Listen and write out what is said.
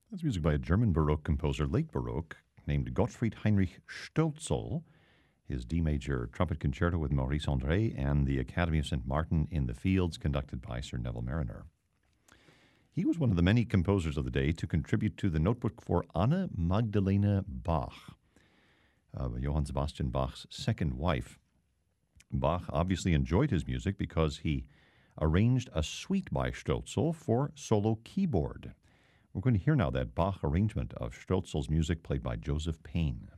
That's music by a German Baroque composer, late Baroque, named Gottfried Heinrich Stölzl. His D major trumpet concerto with Maurice André and the Academy of St. Martin in the Fields, conducted by Sir Neville Mariner. He was one of the many composers of the day to contribute to the notebook for Anna Magdalena Bach, Johann Sebastian Bach's second wife. Bach obviously enjoyed his music because he arranged a suite by Stölzl for solo keyboard. We're going to hear now that Bach arrangement of Stölzl's music played by Joseph Payne.